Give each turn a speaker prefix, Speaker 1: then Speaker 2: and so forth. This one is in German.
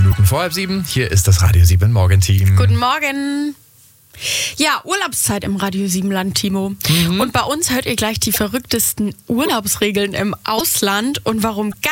Speaker 1: Minuten vor 6:30. Hier ist das Radio 7 Morgenteam.
Speaker 2: Guten Morgen. Ja, Urlaubszeit im Radio 7 Land, Timo. Und bei uns hört ihr gleich die verrücktesten Urlaubsregeln im Ausland und warum